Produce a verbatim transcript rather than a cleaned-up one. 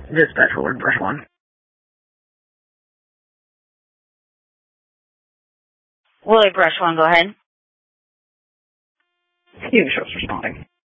Dispatch forward, brush one. Willie, brush one, go ahead. Unit show's responding.